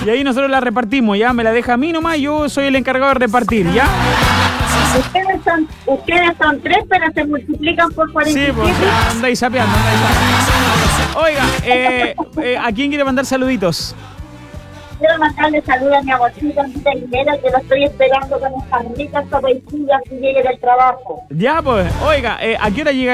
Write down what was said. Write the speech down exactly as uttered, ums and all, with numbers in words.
Y ahí nosotros la repartimos, ¿ya? Me la deja a mí nomás, yo soy el encargado de repartir, ¿ya? Ustedes son, ustedes son tres, pero se multiplican por cuarenta y siete. Sí, pues andáis sapeando, andáis sapeando. Oiga, eh, eh, ¿a quién quiere mandar saluditos? Quiero mandarle saludos a mi abuelita, Anita Aguilera, que lo estoy esperando con estas ricas sopaipillas que llegue del trabajo. Ya, pues, oiga, eh, ¿a qué hora llega